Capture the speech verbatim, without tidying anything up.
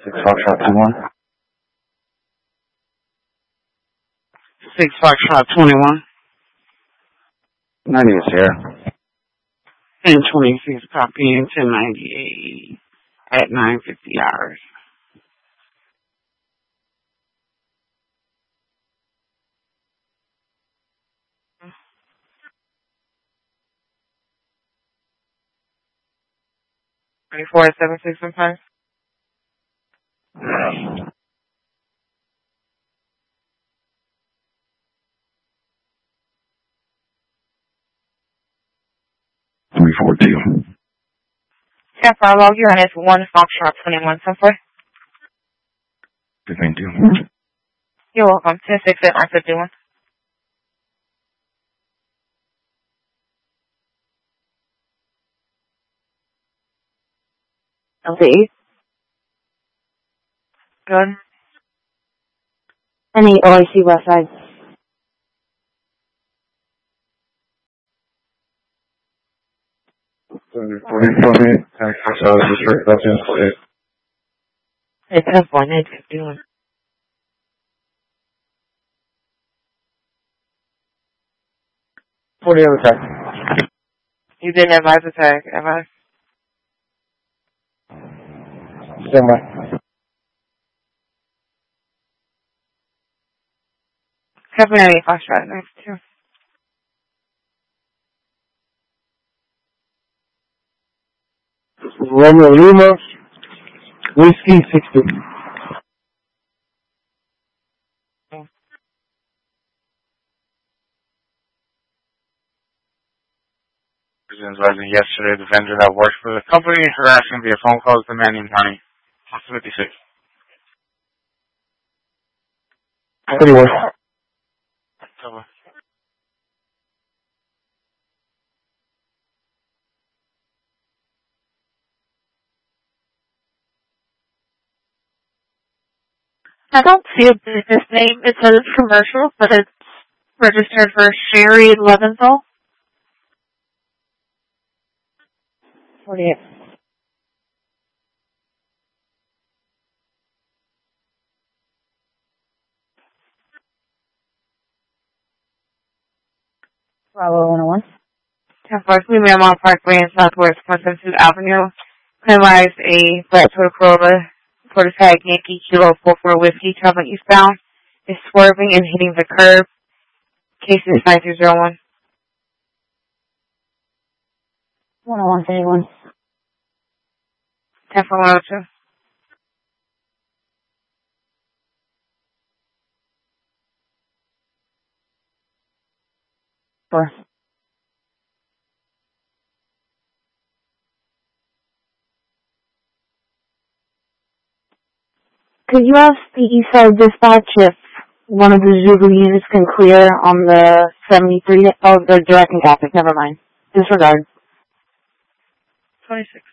Six Foxtrot two one. Six Foxtrot twenty-one. ninety is here. And twenty-six copying ten ninety-eight at nine fifty hours. Twenty-four seven six one five. Three four two. Yeah, follow your S one Foxtrot twenty-one somewhere. Fifteen two. You're welcome. Ten six at nine fifty one. Okay. Good. Any O I C west side. forty-eight. Outside of the district. That's in forty-eight. It's F one eight fifty one. forty other tag. You didn't advise the tag, advise? Stand by. Copy ninety Foxtrot next two. Romeo Lima. Whiskey sixty. Advising yesterday, the vendor that works for the company harassing via phone calls demanding money. fifty-six. thirty-one. I don't see a business name. It says it's commercial, but it's registered for Sherry Leventhal. forty-eight. Bravo one oh one. ten four three Miramar Parkway in Southwest Consensus Avenue. Claimed a black Toyota Corolla, Florida tag Yankee Kilo four four Whiskey traveling eastbound. Is swerving and hitting the curb. Case is nine two zero one. one oh one thirty-one. ten four one oh two. Four. Could you ask the Eastside Dispatch if one of the Zulu units can clear on the seventy-three? Oh, the direct and traffic. Never mind. Disregard. twenty-six.